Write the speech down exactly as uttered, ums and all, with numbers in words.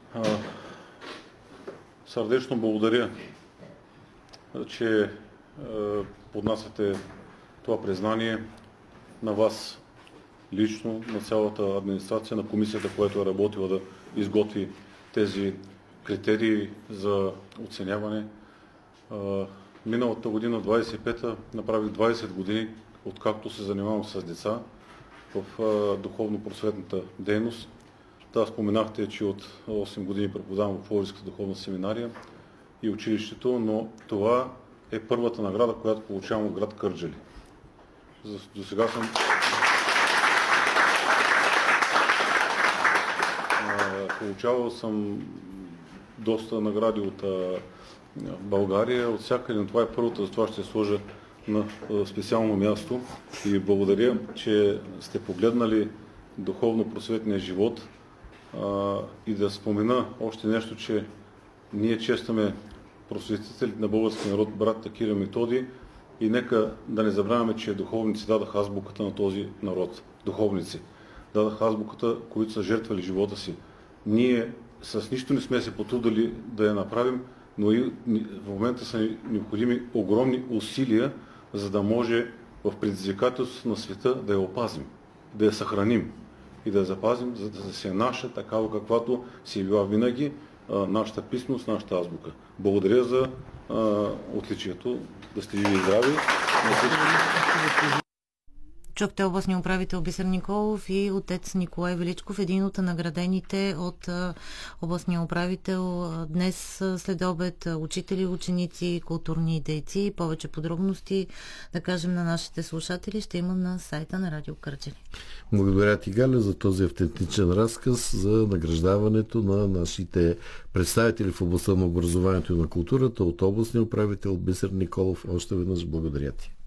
А, сърдечно благодаря, че а, поднасяте това признание на вас лично, на цялата администрация, на комисията, която е работила да изготви тези критерии за оценяване. А, миналата година, двадесет и пета, направих двадесет години, откакто се занимавам с деца в а, духовно-просветната дейност. Да, споменахте, че от осем години преподавам в Пловдивската духовна семинария и училището, но това е първата награда, която получавам от град Кърджали. До сега съм получавал съм доста награди от България, от всякъде, но това е първата, за това ще сложа на специално място и благодаря, че сте погледнали духовно-просветния живот. И да спомена още нещо, че ние честваме просветителите на българския народ, брат Кирил Методий, и нека да не забравяме, че духовници дадаха азбуката на този народ. Духовници дадаха азбуката, които са жертвали живота си. Ние с нищо не сме се потрудили да я направим, но и в момента са необходими огромни усилия, за да може в предизвикателството на света да я опазим, да я съхраним и да я запазим, за да се е наша, такава каквато си е била винаги, нашата писменост, нашата азбука. Благодаря за а, отличието. Да сте живи и здрави. Чухте областния управител Бисер Николов и отец Николай Величков, един от наградените от областния управител днес след обед, учители, ученици, културни дейци. Повече подробности, да кажем, на нашите слушатели ще има на сайта на Радио Кърджали. Благодаря ти, Галя, за този автентичен разказ за награждаването на нашите представители в областта на образованието и на културата от областния управител Бисер Николов. Още веднъж благодаря ти.